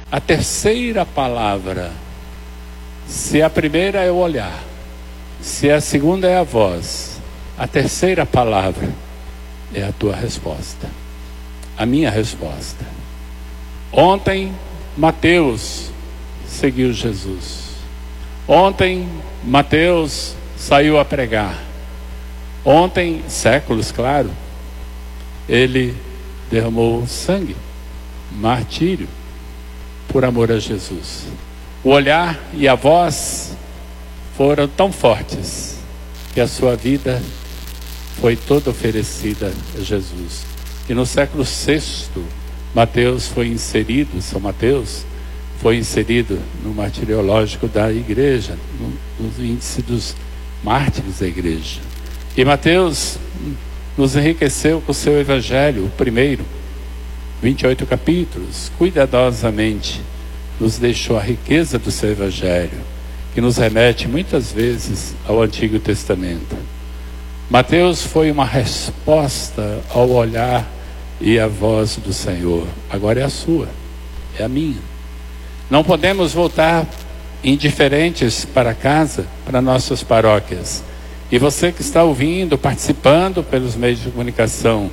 A terceira palavra, se a primeira é o olhar, se a segunda é a voz, a terceira palavra é a tua resposta, a minha resposta. Ontem, Mateus seguiu Jesus. Ontem, Mateus saiu a pregar. Ontem, séculos, claro, ele derramou sangue, martírio, por amor a Jesus. O olhar e a voz foram tão fortes que a sua vida foi toda oferecida a Jesus. E no século VI, Mateus foi inserido, São Mateus foi inserido no martiriológico da igreja, no índice dos mártires da igreja. E Mateus nos enriqueceu com o seu evangelho, o primeiro, 28 capítulos, cuidadosamente nos deixou a riqueza do seu evangelho, que nos remete muitas vezes ao Antigo Testamento. Mateus foi uma resposta ao olhar e à voz do Senhor. Agora é a sua, é a minha. Não podemos voltar indiferentes para casa, para nossas paróquias. E você que está ouvindo, participando pelos meios de comunicação,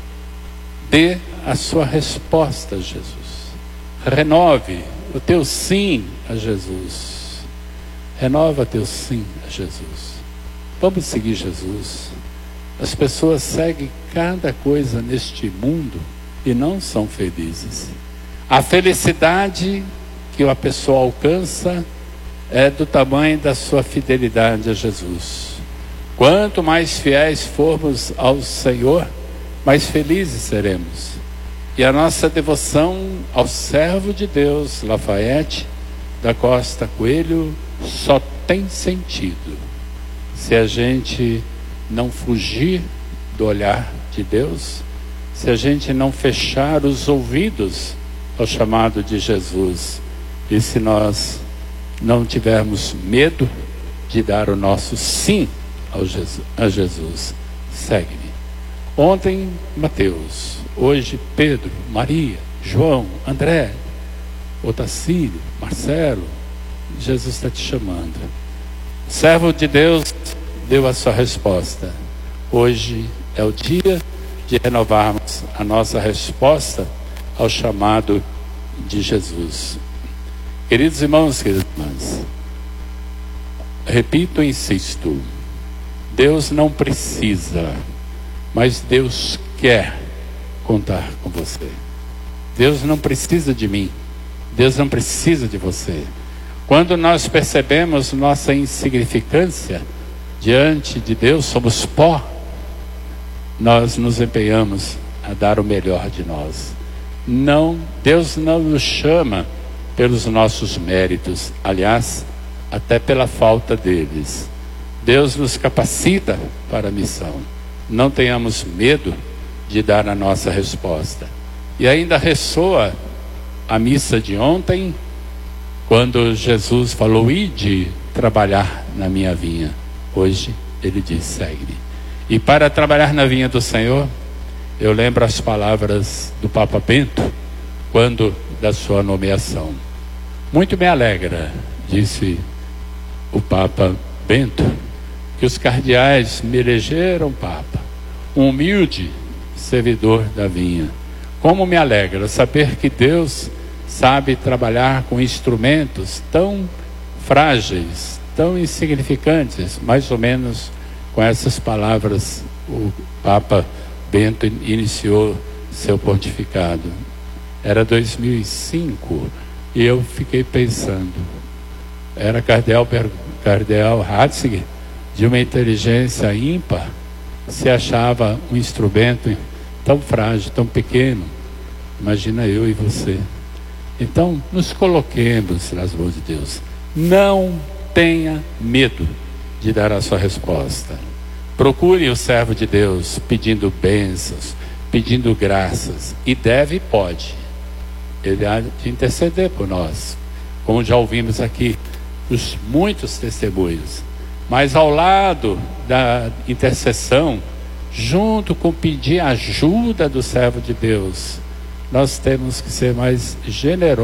dê a sua resposta a Jesus. Renove o teu sim a Jesus. Renova teu sim a Jesus. Vamos seguir Jesus. As pessoas seguem cada coisa neste mundo e não são felizes. A felicidade que a pessoa alcança é do tamanho da sua fidelidade a Jesus. Quanto mais fiéis formos ao Senhor, mais felizes seremos. E a nossa devoção ao servo de Deus, Lafayette da Costa Coelho, só tem sentido se a gente não fugir do olhar de Deus, se a gente não fechar os ouvidos ao chamado de Jesus, e se nós não tivermos medo de dar o nosso sim a Jesus. Segue-me. Ontem, Mateus. Hoje, Pedro, Maria, João, André, Otacílio, Marcelo. Jesus está te chamando. O servo de Deus deu a sua resposta. Hoje é o dia de renovarmos a nossa resposta ao chamado de Jesus. Queridos irmãos, queridas irmãs, repito e insisto, Deus não precisa, mas Deus quer contar com você. Deus não precisa de mim, Deus não precisa de você. Quando nós percebemos nossa insignificância diante de Deus, somos pó, nós nos empenhamos a dar o melhor de nós. Não, Deus não nos chama pelos nossos méritos, aliás, até pela falta deles. Deus nos capacita para a missão. Não tenhamos medo de dar a nossa resposta. E ainda ressoa a missa de ontem, quando Jesus falou: ide trabalhar na minha vinha. Hoje ele diz: segue-me. E para trabalhar na vinha do Senhor, eu lembro as palavras do Papa Bento, quando da sua nomeação. Muito me alegra, disse o Papa Bento, que os cardeais me elegeram Papa, um humilde servidor da vinha. Como me alegra saber que Deus sabe trabalhar com instrumentos tão frágeis, tão insignificantes. Mais ou menos com essas palavras o Papa Bento iniciou seu pontificado. Era 2005 e eu fiquei pensando, era cardeal Ratzinger, de uma inteligência ímpar, se achava um instrumento tão frágil, tão pequeno. Imagina eu e você. Então, nos coloquemos nas mãos de Deus. Não tenha medo de dar a sua resposta. Procure o servo de Deus pedindo bênçãos, pedindo graças. E deve e pode. Ele há de interceder por nós. Como já ouvimos aqui, os muitos testemunhos. Mas ao lado da intercessão, junto com pedir ajuda do servo de Deus, nós temos que ser mais generosos